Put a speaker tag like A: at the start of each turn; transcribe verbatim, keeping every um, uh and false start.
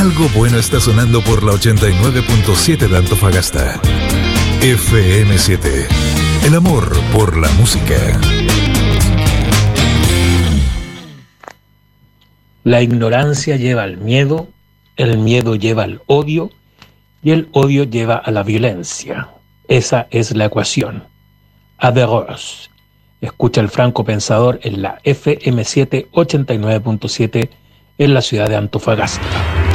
A: Algo bueno está sonando por la ochenta y nueve punto siete de Antofagasta. F M siete. El amor por la música.
B: La ignorancia lleva al miedo, el miedo lleva al odio y el odio lleva a la violencia. Esa es la ecuación. Averroes. Escucha el Franco Pensador en la F M siete ochenta y nueve punto siete en la ciudad de Antofagasta.